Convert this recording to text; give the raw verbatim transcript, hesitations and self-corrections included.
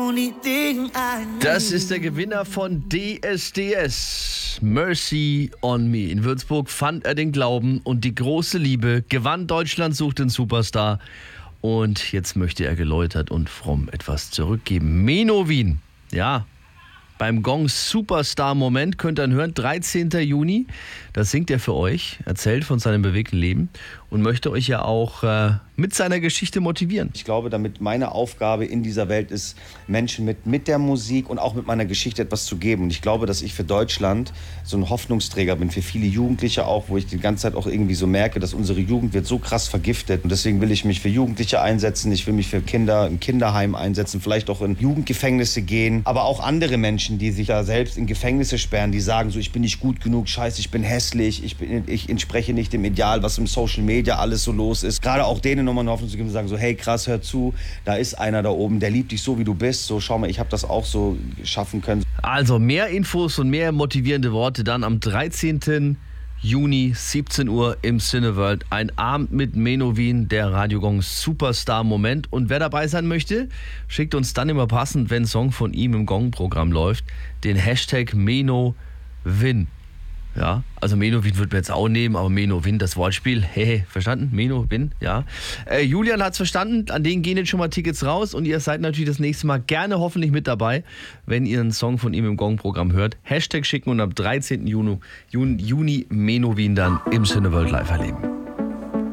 Das ist der Gewinner von D S D S, Mercy on Me. In Würzburg fand er den Glauben und die große Liebe, gewann Deutschland sucht den Superstar und jetzt möchte er geläutert und fromm etwas zurückgeben. Menowin, ja, beim Gong Superstar-Moment könnt ihr ihn hören, dreizehnten Juni. Das singt er für euch, erzählt von seinem bewegten Leben und möchte euch ja auch äh, mit seiner Geschichte motivieren. Ich glaube, damit meine Aufgabe in dieser Welt ist, Menschen mit, mit der Musik und auch mit meiner Geschichte etwas zu geben. Und ich glaube, dass ich für Deutschland so ein Hoffnungsträger bin, für viele Jugendliche auch, wo ich die ganze Zeit auch irgendwie so merke, dass unsere Jugend wird so krass vergiftet. Und deswegen will ich mich für Jugendliche einsetzen, ich will mich für Kinder im Kinderheim einsetzen, vielleicht auch in Jugendgefängnisse gehen, aber auch andere Menschen, die sich da selbst in Gefängnisse sperren, die sagen so, ich bin nicht gut genug, scheiße, ich bin hässlich, ich, bin, ich entspreche nicht dem Ideal, was im Social Media alles so los ist. Gerade auch denen nochmal eine Hoffnung zu geben und sagen so, hey krass, hör zu, da ist einer da oben, der liebt dich so, wie du bist. So, schau mal, ich habe das auch so schaffen können. Also mehr Infos und mehr motivierende Worte dann am dreizehnten Juni, siebzehn Uhr im Cineworld. Ein Abend mit Menowin, der Radio Gong Superstar Moment. Und wer dabei sein möchte, schickt uns dann immer passend, wenn ein Song von ihm im Gong-Programm läuft, den Hashtag Menowin. Ja, also Menowin wird mir jetzt auch nehmen, aber Menowin, das Wortspiel, hey, verstanden? Menowin, ja. Äh, Julian hat's verstanden, an denen gehen jetzt schon mal Tickets raus und ihr seid natürlich das nächste Mal gerne hoffentlich mit dabei, wenn ihr einen Song von ihm im Gong-Programm hört. Hashtag schicken und am dreizehnten Juni, Juni, Juni Menowin dann im Cineworld live erleben.